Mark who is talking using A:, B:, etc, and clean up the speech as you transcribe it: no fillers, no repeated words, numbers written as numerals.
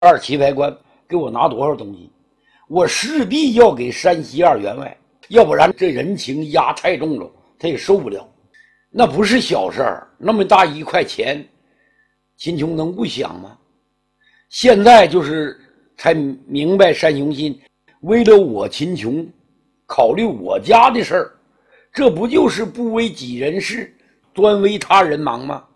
A: 二棋牌官给我拿多少东西，我势必要给山西2员外，要不然这人情压太重了，他也受不了。那不是小事儿，那么大1块钱，秦琼能不想吗？现在就是才明白单雄信为了我秦琼考虑我家的事儿，这不就是不为己人事，专为他人忙吗？